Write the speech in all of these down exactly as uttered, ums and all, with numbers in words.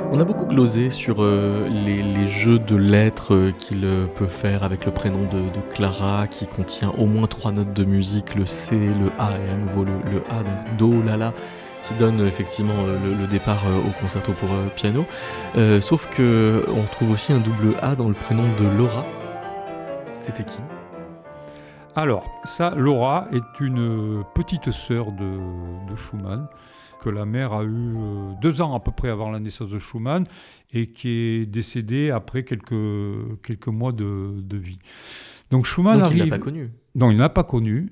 On a beaucoup glosé sur euh, les, les jeux de lettres euh, qu'il euh, peut faire avec le prénom de, de Clara, qui contient au moins trois notes de musique, le C, le A et à nouveau le, le A, donc Do, La, La, qui donne euh, effectivement euh, le, le départ euh, au concerto pour euh, piano. Euh, sauf que on retrouve aussi un double A dans le prénom de Laura. C'était qui ? Alors, ça, Laura est une petite sœur de, de Schumann, que la mère a eu euh, deux ans à peu près avant la naissance de Schumann et qui est décédée après quelques, quelques mois de, de vie. Donc Schumann donc arrive... il l'a pas connue. Non, il ne l'a pas connue.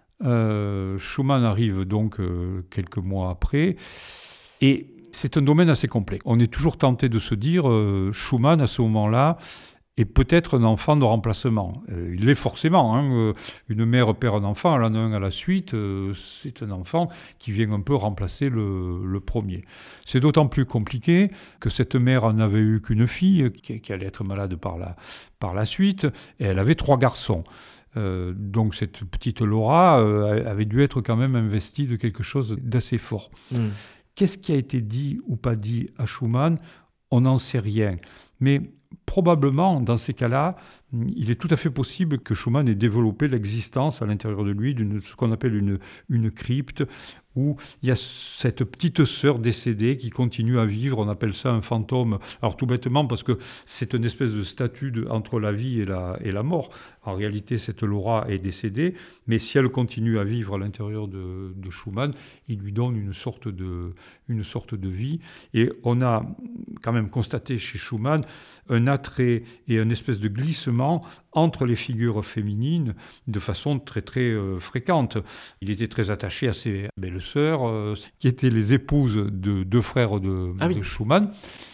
Euh, Schumann arrive donc euh, quelques mois après et c'est un domaine assez complexe. On est toujours tenté de se dire euh, Schumann à ce moment-là est peut-être un enfant de remplacement. Euh, il l'est forcément. Hein. Euh, une mère perd un enfant, elle en a un à la suite. Euh, c'est un enfant qui vient un peu remplacer le, le premier. C'est d'autant plus compliqué que cette mère n'avait eu qu'une fille qui, qui allait être malade par la, par la suite, et elle avait trois garçons. Euh, donc cette petite Laura euh, avait dû être quand même investie de quelque chose d'assez fort. Mm. Qu'est-ce qui a été dit ou pas dit à Schumann ? On n'en sait rien. Mais probablement, dans ces cas-là, il est tout à fait possible que Schumann ait développé l'existence à l'intérieur de lui d'une ce qu'on appelle une, une crypte, où il y a cette petite sœur décédée qui continue à vivre. On appelle ça un fantôme. Alors tout bêtement parce que c'est une espèce de statut de, entre la vie et la, et la mort. En réalité, cette Laura est décédée, mais si elle continue à vivre à l'intérieur de, de Schumann, il lui donne une sorte de, une sorte de vie. Et on a quand même constaté chez Schumann un attrait et une espèce de glissement entre les figures féminines de façon très très euh, fréquente. Il était très attaché à ses belles-sœurs, euh, qui étaient les épouses de deux frères de, Ah oui. de Schumann.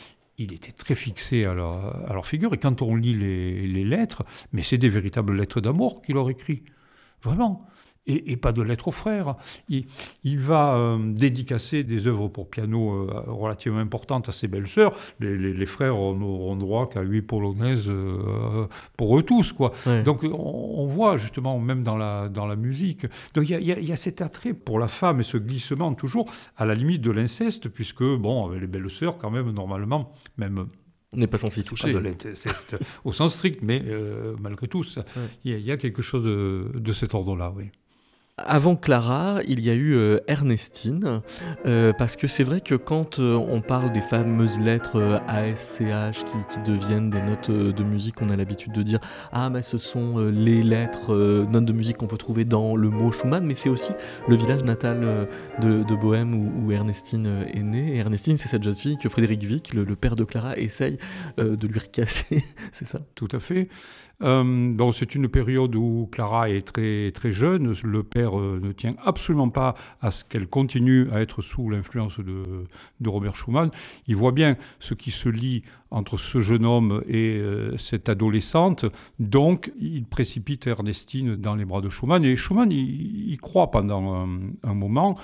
Il était très fixé à leur, à leur figure. Et quand on lit les, les lettres, mais c'est des véritables lettres d'amour qu'il leur écrit. Vraiment. Et, et pas de lettres aux frères. Il, il va euh, dédicacer des œuvres pour piano euh, relativement importantes à ses belles-sœurs. Les, les, les frères n'auront droit qu'à huit polonaises euh, pour eux tous, quoi. Ouais. Donc on, on voit justement, même dans la, dans la musique, donc il y a, y, a, y a cet attrait pour la femme et ce glissement toujours à la limite de l'inceste, puisque, bon, les belles-sœurs, quand même, normalement, même... On n'est pas censé y Pas toucher. de l'inceste au sens strict, mais euh, malgré tout, il ouais. y, y a quelque chose de, de cet ordre-là, oui. Avant Clara, il y a eu euh, Ernestine, euh, parce que c'est vrai que quand euh, on parle des fameuses lettres euh, A S C H qui, qui deviennent des notes euh, de musique, on a l'habitude de dire « Ah, mais ce sont euh, les lettres, euh, notes de musique qu'on peut trouver dans le mot Schumann », mais c'est aussi le village natal euh, de, de Bohême où, où Ernestine euh, est née. Et Ernestine, c'est cette jeune fille que Frédéric Wick, le, le père de Clara, essaye euh, de lui recasser, c'est ça ? Tout à fait. Euh, donc c'est une période où Clara est très, très jeune. Le père euh, ne tient absolument pas à ce qu'elle continue à être sous l'influence de, de Robert Schumann. Il voit bien ce qui se lie entre ce jeune homme et euh, cette adolescente. Donc il précipite Ernestine dans les bras de Schumann. Et Schumann y, y croit pendant un, un moment.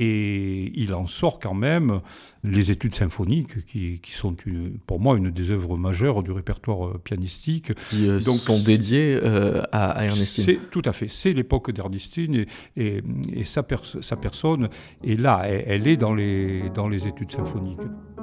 Et il en sort quand même les études symphoniques, qui, qui sont une, pour moi une des œuvres majeures du répertoire pianistique. Qui euh, Donc, sont dédiées euh, à, à Ernestine. C'est, tout à fait, c'est l'époque d'Ernestine et, et, et sa, pers- sa personne. Et là, elle, elle est dans les, dans les études symphoniques.